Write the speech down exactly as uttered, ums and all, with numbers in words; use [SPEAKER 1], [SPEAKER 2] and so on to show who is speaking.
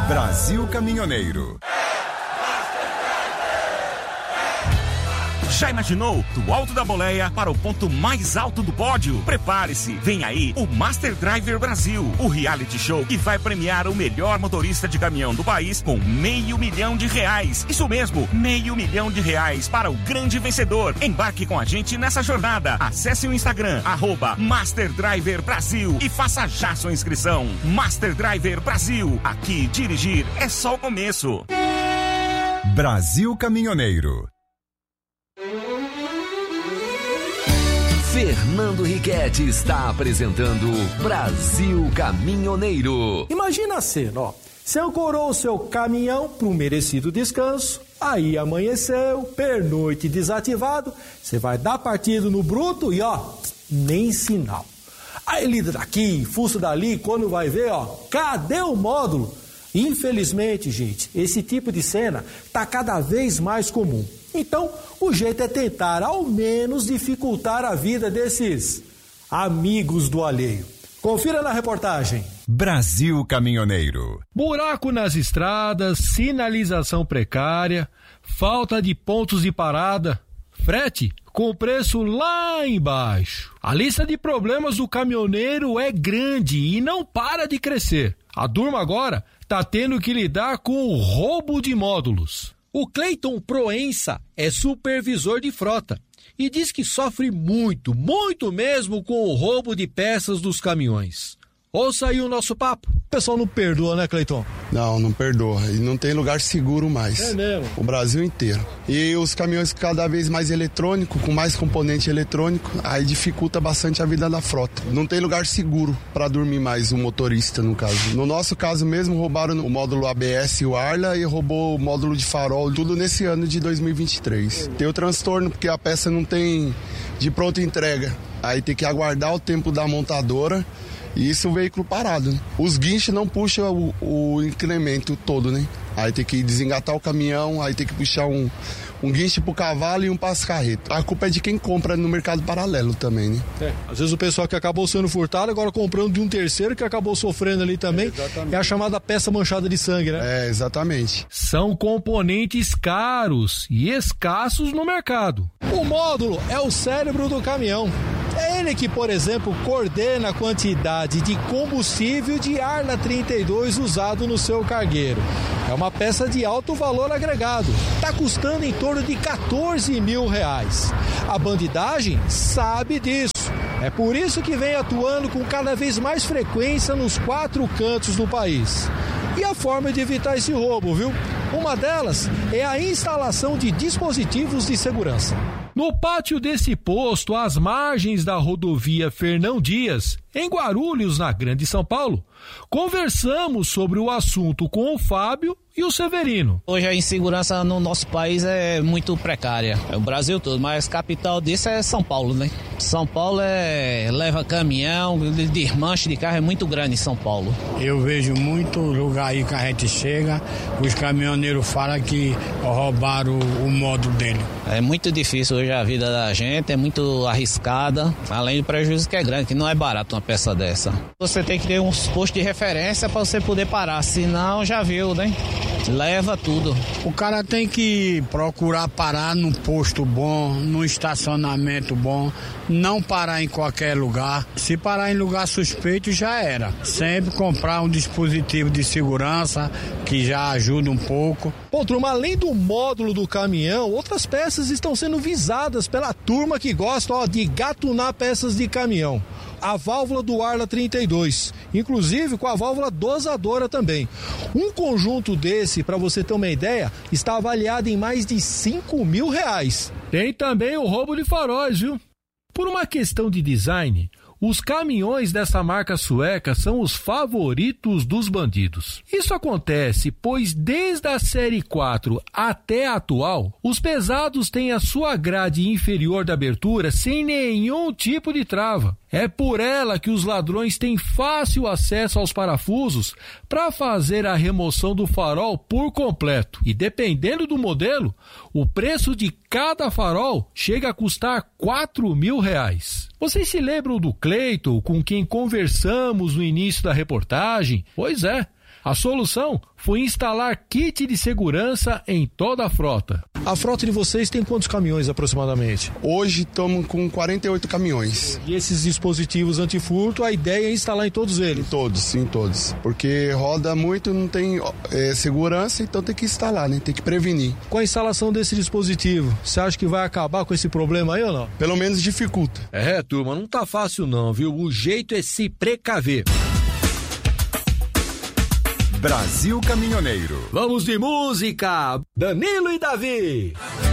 [SPEAKER 1] Brasil Caminhoneiro.
[SPEAKER 2] Já imaginou? Do alto da boleia para o ponto mais alto do pódio? Prepare-se, vem aí o Master Driver Brasil, o reality show que vai premiar o melhor motorista de caminhão do país com meio milhão de reais. Isso mesmo, meio milhão de reais para o grande vencedor. Embarque com a gente nessa jornada. Acesse o Instagram, arroba Master Driver Brasil e faça já sua inscrição. Master Driver Brasil, aqui dirigir é só o começo.
[SPEAKER 1] Brasil Caminhoneiro.
[SPEAKER 3] Fernando Riquetti está apresentando Brasil Caminhoneiro.
[SPEAKER 4] Imagina a cena, ó. Você ancorou o seu caminhão para um merecido descanso, aí amanheceu, pernoite desativado, você vai dar partido no bruto e ó, nem sinal. Aí lida daqui, fuça dali, quando vai ver, ó, cadê o módulo? Infelizmente, gente, esse tipo de cena tá cada vez mais comum. Então, o jeito é tentar, ao menos, dificultar a vida desses amigos do alheio. Confira na reportagem.
[SPEAKER 1] Brasil Caminhoneiro.
[SPEAKER 5] Buraco nas estradas, sinalização precária, falta de pontos de parada, frete com preço lá embaixo. A lista de problemas do caminhoneiro é grande e não para de crescer. A turma agora tá tendo que lidar com o roubo de módulos. O Cleiton Proença é supervisor de frota e diz que sofre muito, muito mesmo com o roubo de peças dos caminhões. Ouça aí o nosso papo. O pessoal não perdoa, né, Cleiton?
[SPEAKER 6] Não, não perdoa. E não tem lugar seguro mais.
[SPEAKER 4] É mesmo?
[SPEAKER 6] O Brasil inteiro. E os caminhões cada vez mais eletrônicos, com mais componente eletrônico, aí dificulta bastante a vida da frota. Não tem lugar seguro para dormir mais o motorista, no caso. No nosso caso mesmo, roubaram o módulo A B S e o Arla e roubou o módulo de farol, tudo nesse ano de dois mil e vinte e três. Tem o transtorno porque a peça não tem de pronta entrega. Aí tem que aguardar o tempo da montadora. E isso o veículo parado, né? Os guinchos não puxam o, o incremento todo, né? Aí tem que desengatar o caminhão, aí tem que puxar um, um guincho pro cavalo e um para as carretas. A culpa é de quem compra no mercado paralelo também, né?
[SPEAKER 4] É, às vezes o pessoal que acabou sendo furtado, agora comprando de um terceiro que acabou sofrendo ali também. É, é a chamada peça manchada de sangue, né?
[SPEAKER 6] É, exatamente.
[SPEAKER 5] São componentes caros e escassos no mercado.
[SPEAKER 4] O módulo é o cérebro do caminhão. É ele que, por exemplo, coordena a quantidade de combustível de Arla trinta e dois usado no seu cargueiro. É uma peça de alto valor agregado. Está custando em torno de quatorze mil reais. A bandidagem sabe disso. É por isso que vem atuando com cada vez mais frequência nos quatro cantos do país. E a forma de evitar esse roubo, viu? Uma delas é a instalação de dispositivos de segurança.
[SPEAKER 5] No pátio desse posto, às margens da rodovia Fernão Dias, em Guarulhos, na Grande São Paulo, conversamos sobre o assunto com o Fábio e o Severino.
[SPEAKER 7] Hoje a insegurança no nosso país é muito precária, é o Brasil todo, mas a capital disso é São Paulo, né? São Paulo é, leva caminhão, desmanche de carro é muito grande em São Paulo.
[SPEAKER 8] Eu vejo muito lugar aí que a gente chega, os caminhoneiros falam que roubaram o, o módulo dele.
[SPEAKER 7] É muito difícil hoje a vida da gente, é muito arriscada, além do prejuízo que é grande, que não é barato uma peça dessa. Você tem que ter uns postos de referência para você poder parar, senão já viu, né? Leva tudo.
[SPEAKER 8] O cara tem que procurar parar num posto bom, num estacionamento bom, não parar em qualquer lugar. Se parar em lugar suspeito, já era. Sempre comprar um dispositivo de segurança que já ajuda um pouco.
[SPEAKER 4] Bom, turma, além do módulo do caminhão, outras peças estão sendo visadas pela turma que gosta, ó, de gatunar peças de caminhão. A válvula do Arla trinta e dois, inclusive com a válvula dosadora também. Um conjunto desse, para você ter uma ideia, está avaliado em mais de cinco mil reais.
[SPEAKER 5] Tem também o roubo de faróis, viu? Por uma questão de design, os caminhões dessa marca sueca são os favoritos dos bandidos. Isso acontece pois desde a série quatro até a atual, os pesados têm a sua grade inferior da abertura sem nenhum tipo de trava. É por ela que os ladrões têm fácil acesso aos parafusos para fazer a remoção do farol por completo. E dependendo do modelo, o preço de cada farol chega a custar quatro mil reais. Vocês se lembram do Cleiton com quem conversamos no início da reportagem? Pois é, A solução foi instalar kit de segurança em toda a frota.
[SPEAKER 4] A frota de vocês tem quantos caminhões aproximadamente?
[SPEAKER 6] Hoje estamos com quarenta e oito caminhões.
[SPEAKER 4] E esses dispositivos antifurto, a ideia é instalar em todos eles?
[SPEAKER 6] Em todos, em todos. Porque roda muito, não tem é, segurança, então tem que instalar, né? Tem que prevenir.
[SPEAKER 4] Com a instalação desse dispositivo, você acha que vai acabar com esse problema aí ou não?
[SPEAKER 6] Pelo menos dificulta.
[SPEAKER 9] É, turma, não tá fácil não, viu? O jeito é se precaver.
[SPEAKER 1] Brasil Caminhoneiro.
[SPEAKER 9] Vamos de música, Danilo e Davi.